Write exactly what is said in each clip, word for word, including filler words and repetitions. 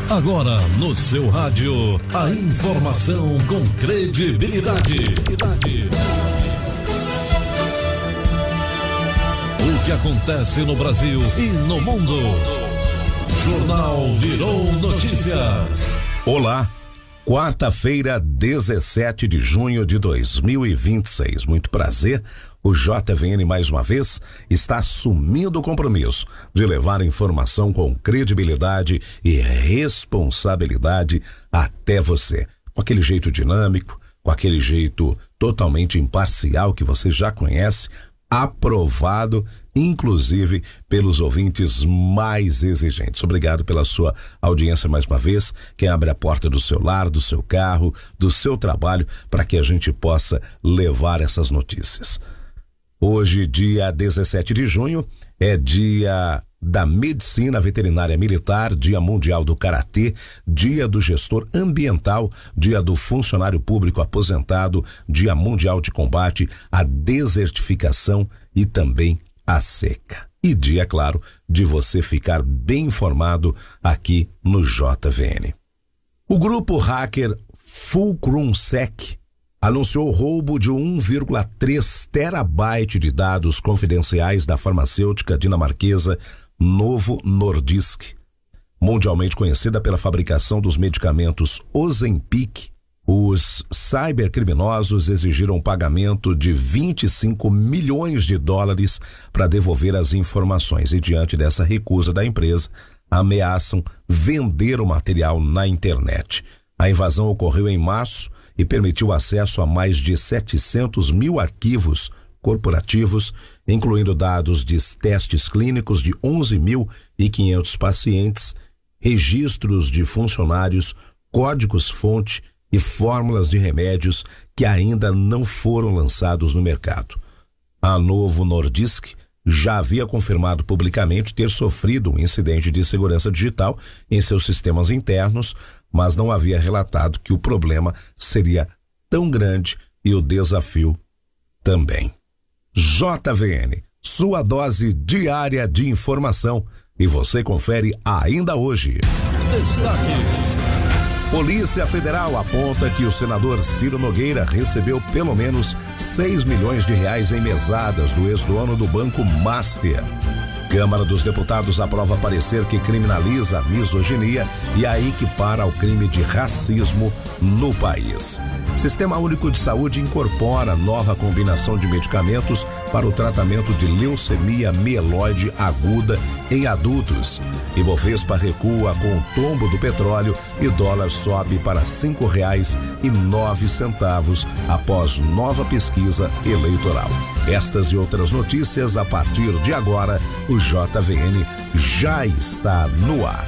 Agora no seu rádio, a informação com credibilidade. O que acontece no Brasil e no mundo. Jornal Virou Notícias. Olá, quarta-feira, dezessete de junho de dois mil e vinte e seis. Muito prazer. O J V N, mais uma vez, está assumindo o compromisso de levar informação com credibilidade e responsabilidade até você. Com aquele jeito dinâmico, com aquele jeito totalmente imparcial que você já conhece, aprovado, inclusive, pelos ouvintes mais exigentes. Obrigado pela sua audiência mais uma vez. Quem abre a porta do seu lar, do seu carro, do seu trabalho, para que a gente possa levar essas notícias. Hoje, dia dezessete de junho, é dia da Medicina Veterinária Militar, Dia Mundial do Karatê, Dia do Gestor Ambiental, Dia do Funcionário Público Aposentado, Dia Mundial de Combate à Desertificação e também à seca. E dia, claro, de você ficar bem informado aqui no J V N. O grupo hacker FulcrumSec anunciou o roubo de um vírgula três terabyte de dados confidenciais da farmacêutica dinamarquesa Novo Nordisk. Mundialmente conhecida pela fabricação dos medicamentos Ozempic, os cybercriminosos exigiram um pagamento de vinte e cinco milhões de dólares para devolver as informações e, diante dessa recusa da empresa, ameaçam vender o material na internet. A invasão ocorreu em março e permitiu acesso a mais de setecentos mil arquivos corporativos, incluindo dados de testes clínicos de onze mil e quinhentos pacientes, registros de funcionários, códigos-fonte e fórmulas de remédios que ainda não foram lançados no mercado. A Novo Nordisk já havia confirmado publicamente ter sofrido um incidente de segurança digital em seus sistemas internos, mas não havia relatado que o problema seria tão grande e o desafio também. J V N, sua dose diária de informação, e você confere ainda hoje. Destaques. Polícia Federal aponta que o senador Ciro Nogueira recebeu pelo menos seis milhões de reais em mesadas do ex-dono do Banco Master. Câmara dos Deputados aprova parecer que criminaliza a misoginia e a equipara ao crime de racismo no país. Sistema Único de Saúde incorpora nova combinação de medicamentos para o tratamento de leucemia mieloide aguda em adultos. Ibovespa recua com o tombo do petróleo e dólar sobe para cinco reais e nove centavos após nova pesquisa eleitoral. Estas e outras notícias a partir de agora. O J V N já está no ar.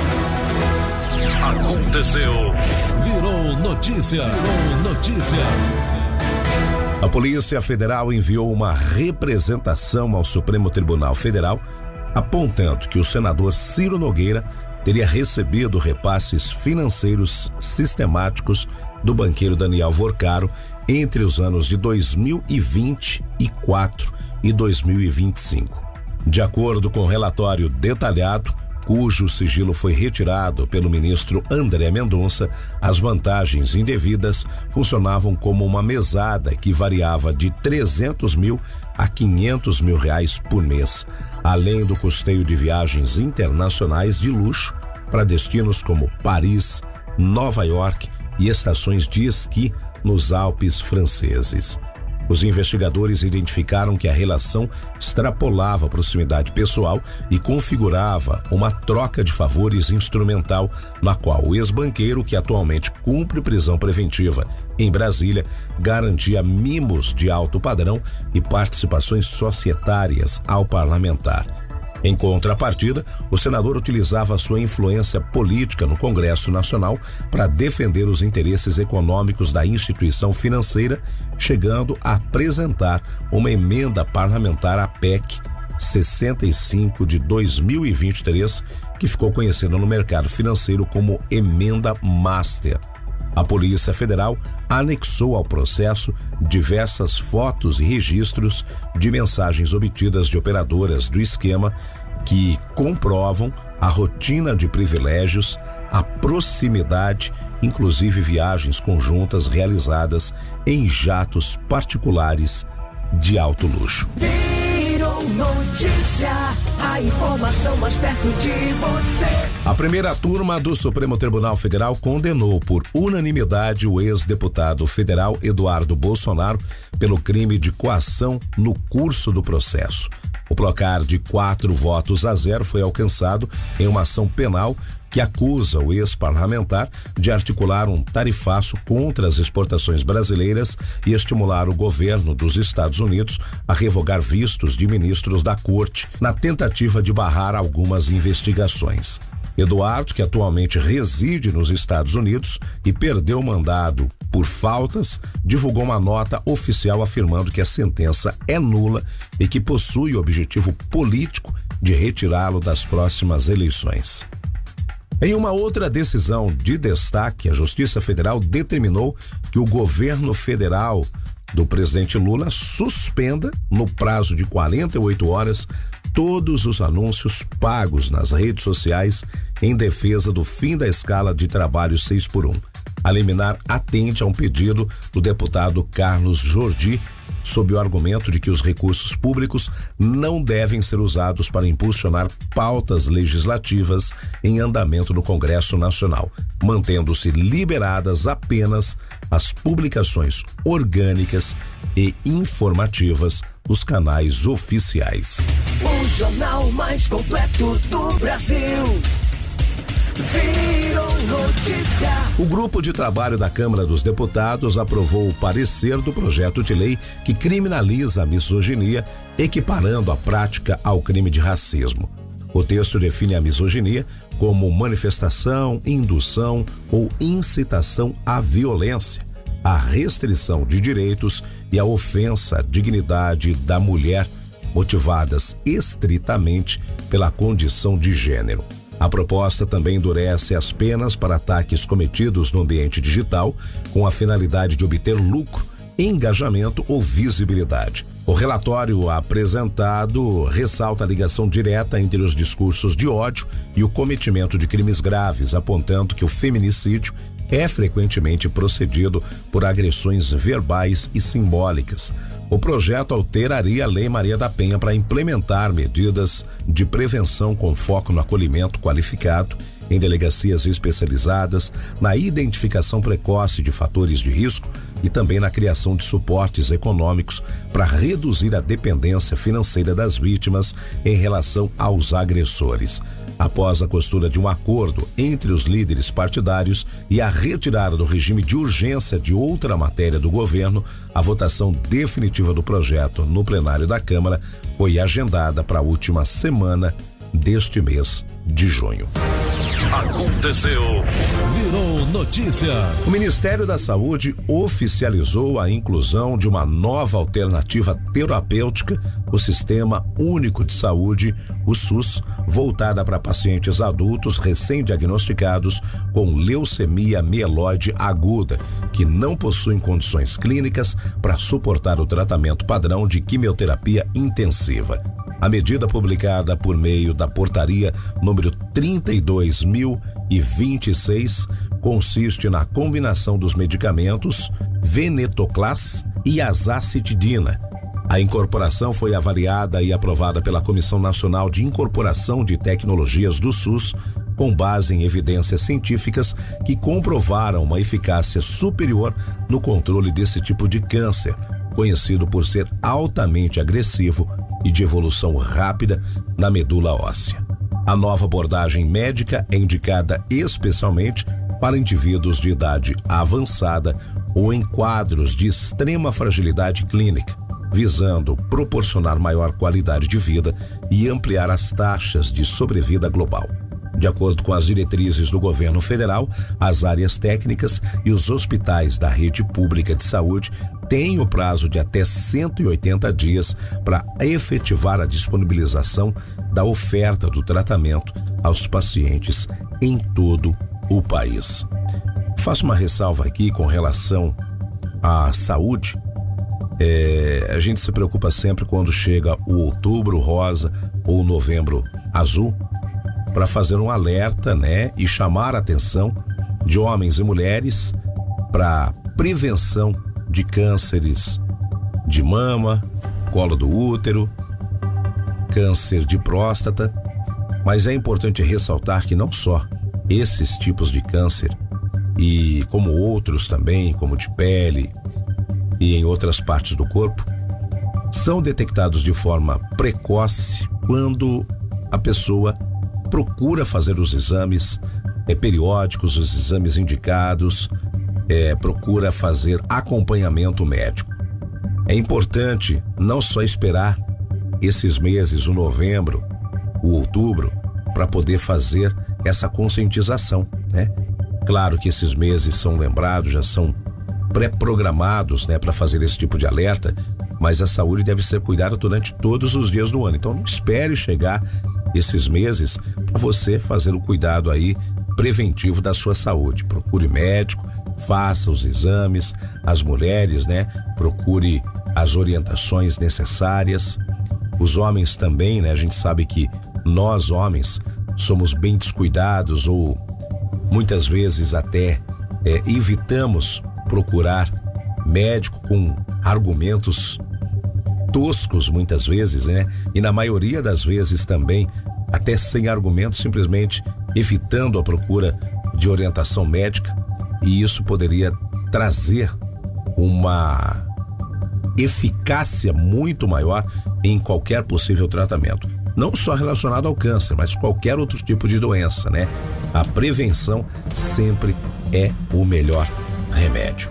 Aconteceu. Virou notícia. Virou notícia. A Polícia Federal enviou uma representação ao Supremo Tribunal Federal, apontando que o senador Ciro Nogueira teria recebido repasses financeiros sistemáticos do banqueiro Daniel Vorcaro entre os anos de dois mil e vinte e quatro e dois mil e vinte e cinco. De acordo com o relatório detalhado, cujo sigilo foi retirado pelo ministro André Mendonça, as vantagens indevidas funcionavam como uma mesada que variava de trezentos mil a quinhentos mil reais por mês, além do custeio de viagens internacionais de luxo para destinos como Paris, Nova York e estações de esqui nos Alpes franceses. Os investigadores identificaram que a relação extrapolava a proximidade pessoal e configurava uma troca de favores instrumental, na qual o ex-banqueiro, que atualmente cumpre prisão preventiva em Brasília, garantia mimos de alto padrão e participações societárias ao parlamentar. Em contrapartida, o senador utilizava sua influência política no Congresso Nacional para defender os interesses econômicos da instituição financeira, chegando a apresentar uma emenda parlamentar à P E C sessenta e cinco de dois mil e vinte e três, que ficou conhecida no mercado financeiro como Emenda Master. A Polícia Federal anexou ao processo diversas fotos e registros de mensagens obtidas de operadoras do esquema que comprovam a rotina de privilégios, a proximidade, inclusive viagens conjuntas realizadas em jatos particulares de alto luxo. Virou notícia, a informação mais perto de você. A primeira turma do Supremo Tribunal Federal condenou por unanimidade o ex-deputado federal Eduardo Bolsonaro pelo crime de coação no curso do processo. O placar de quatro votos a zero foi alcançado em uma ação penal que acusa o ex-parlamentar de articular um tarifaço contra as exportações brasileiras e estimular o governo dos Estados Unidos a revogar vistos de ministros da corte, na tentativa de barrar algumas investigações. Eduardo, que atualmente reside nos Estados Unidos e perdeu o mandado por faltas, divulgou uma nota oficial afirmando que a sentença é nula e que possui o objetivo político de retirá-lo das próximas eleições. Em uma outra decisão de destaque, a Justiça Federal determinou que o governo federal do presidente Lula suspenda, no prazo de quarenta e oito horas, todos os anúncios pagos nas redes sociais em defesa do fim da escala de trabalho seis por um. A liminar atende a um pedido do deputado Carlos Jordi, sob o argumento de que os recursos públicos não devem ser usados para impulsionar pautas legislativas em andamento no Congresso Nacional, mantendo-se liberadas apenas as publicações orgânicas e informativas nos canais oficiais. O jornal mais completo do Brasil. Virou notícia. O grupo de trabalho da Câmara dos Deputados aprovou o parecer do projeto de lei que criminaliza a misoginia, equiparando a prática ao crime de racismo. O texto define a misoginia como manifestação, indução ou incitação à violência, a restrição de direitos e a ofensa à dignidade da mulher, motivadas estritamente pela condição de gênero. A proposta também endurece as penas para ataques cometidos no ambiente digital com a finalidade de obter lucro, engajamento ou visibilidade. O relatório apresentado ressalta a ligação direta entre os discursos de ódio e o cometimento de crimes graves, apontando que o feminicídio é frequentemente procedido por agressões verbais e simbólicas. O projeto alteraria a Lei Maria da Penha para implementar medidas de prevenção com foco no acolhimento qualificado, em delegacias especializadas, na identificação precoce de fatores de risco e também na criação de suportes econômicos para reduzir a dependência financeira das vítimas em relação aos agressores. Após a costura de um acordo entre os líderes partidários e a retirada do regime de urgência de outra matéria do governo, a votação definitiva do projeto no plenário da Câmara foi agendada para a última semana deste mês de junho. Aconteceu, virou notícia. O Ministério da Saúde oficializou a inclusão de uma nova alternativa terapêutica, o Sistema Único de Saúde, o SUS, voltada para pacientes adultos recém-diagnosticados com leucemia mieloide aguda, que não possuem condições clínicas para suportar o tratamento padrão de quimioterapia intensiva. A medida publicada por meio da portaria número trinta e dois mil e vinte e seis consiste na combinação dos medicamentos Venetoclax e azacitidina. A incorporação foi avaliada e aprovada pela Comissão Nacional de Incorporação de Tecnologias do SUS, com base em evidências científicas que comprovaram uma eficácia superior no controle desse tipo de câncer, conhecido por ser altamente agressivo e de evolução rápida na medula óssea. A nova abordagem médica é indicada especialmente para indivíduos de idade avançada ou em quadros de extrema fragilidade clínica, visando proporcionar maior qualidade de vida e ampliar as taxas de sobrevida global. De acordo com as diretrizes do governo federal, as áreas técnicas e os hospitais da rede pública de saúde têm o prazo de até cento e oitenta dias para efetivar a disponibilização da oferta do tratamento aos pacientes em todo o país. Faço uma ressalva aqui com relação à saúde. É, a gente se preocupa sempre quando chega o outubro rosa ou o novembro azul, para fazer um alerta, né, e chamar a atenção de homens e mulheres para prevenção de cânceres de mama, colo do útero, câncer de próstata. Mas é importante ressaltar que não só esses tipos de câncer, e como outros também, como de pele e em outras partes do corpo, são detectados de forma precoce quando a pessoa procura fazer os exames é, periódicos, os exames indicados, é, procura fazer acompanhamento médico. É importante não só esperar esses meses, o novembro, o outubro, para poder fazer essa conscientização, né? Claro que esses meses são lembrados, já são pré-programados, né, para fazer esse tipo de alerta, mas a saúde deve ser cuidada durante todos os dias do ano. Então não espere chegar esses meses para você fazer o cuidado aí preventivo da sua saúde. Procure médico, faça os exames, as mulheres, né, procure as orientações necessárias. Os homens também, né, a gente sabe que nós homens somos bem descuidados ou muitas vezes até é, evitamos procurar médico com argumentos toscos muitas vezes, né? E na maioria das vezes também até sem argumentos, simplesmente evitando a procura de orientação médica, e isso poderia trazer uma eficácia muito maior em qualquer possível tratamento. Não só relacionado ao câncer, mas qualquer outro tipo de doença, né? A prevenção sempre é o melhor remédio.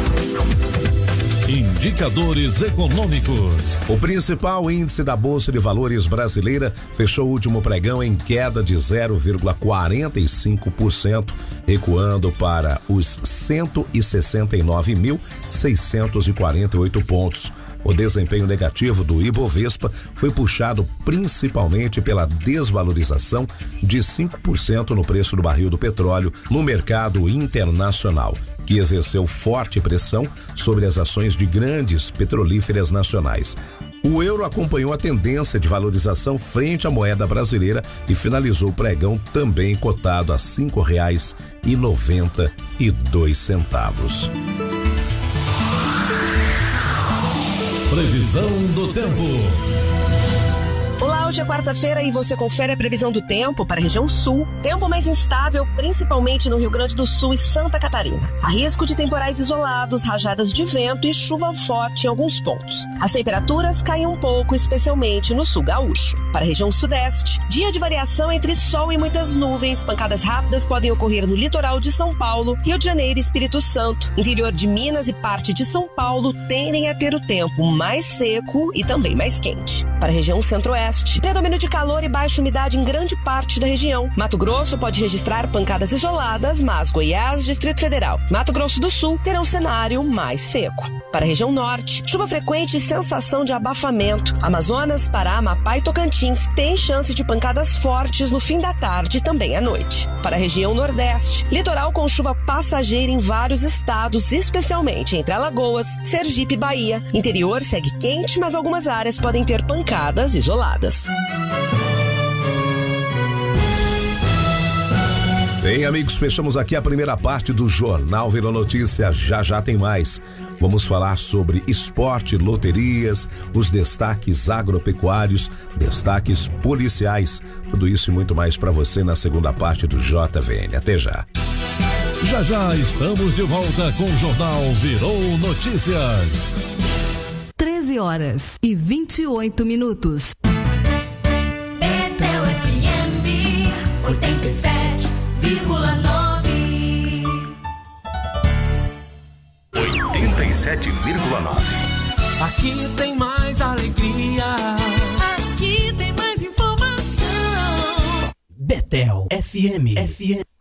Indicadores econômicos. O principal índice da Bolsa de Valores brasileira fechou o último pregão em queda de zero vírgula quarenta e cinco por cento, recuando para os cento e sessenta e nove mil, seiscentos e quarenta e oito pontos. O desempenho negativo do Ibovespa foi puxado principalmente pela desvalorização de cinco por cento no preço do barril do petróleo no mercado internacional, que exerceu forte pressão sobre as ações de grandes petrolíferas nacionais. O euro acompanhou a tendência de valorização frente à moeda brasileira e finalizou o pregão também cotado a cinco reais e noventa e dois centavos. Previsão do tempo. Olá, hoje é quarta-feira e você confere a previsão do tempo para a região sul. Tempo mais instável, principalmente no Rio Grande do Sul e Santa Catarina. Há risco de temporais isolados, rajadas de vento e chuva forte em alguns pontos. As temperaturas caem um pouco, especialmente no sul gaúcho. Para a região sudeste, dia de variação entre sol e muitas nuvens. Pancadas rápidas podem ocorrer no litoral de São Paulo, Rio de Janeiro e Espírito Santo. Interior de Minas e parte de São Paulo tendem a ter o tempo mais seco e também mais quente. Para a região centro-oeste, predomínio de calor e baixa umidade em grande parte da região. Mato Grosso pode registrar pancadas isoladas, mas Goiás, Distrito Federal, Mato Grosso do Sul terão cenário mais seco. Para a região norte, chuva frequente e sensação de abafamento. Amazonas, Pará, Amapá e Tocantins têm chance de pancadas fortes no fim da tarde e também à noite. Para a região nordeste, litoral com chuva passageira em vários estados, especialmente entre Alagoas, Sergipe e Bahia. Interior segue quente, mas algumas áreas podem ter pancadas isoladas. Bem, amigos, fechamos aqui a primeira parte do Jornal Virou Notícia. Já já tem mais. Vamos falar sobre esporte, loterias, os destaques agropecuários, destaques policiais. Tudo isso e muito mais para você na segunda parte do J V N. Até já. Já já estamos de volta com o Jornal Virou Notícias. treze horas e vinte e oito minutos. Betel F M oitenta e sete vírgula nove. oitenta e sete vírgula nove. Aqui tem mais alegria. Aqui tem mais informação. Betel F M. F M.